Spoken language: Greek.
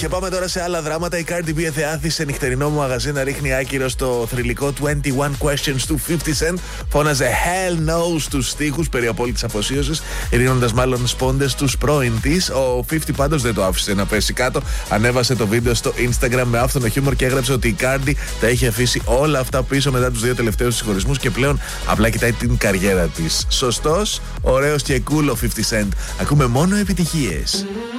Και πάμε τώρα σε άλλα δράματα. Η Cardi B εθεάθη σε νυχτερινό μαγαζί να ρίχνει άκυρο στο θρυλικό 21 Questions του 50 Cent. Φώναζε Hell no στους στίχους περί απόλυτης αφοσίωσης, ρίχνοντας μάλλον σπόντες στους πρώην της. Ο 50 πάντως δεν το άφησε να πέσει κάτω. Ανέβασε το βίντεο στο Instagram με άφθονο χιούμορ και έγραψε ότι η Cardi τα έχει αφήσει όλα αυτά πίσω μετά τους 2 τελευταίους συγχωρισμούς και πλέον απλά κοιτάει την καριέρα της. Σωστός, ωραίος και cool ο 50 Cent. Ακούμε μόνο επιτυχίες.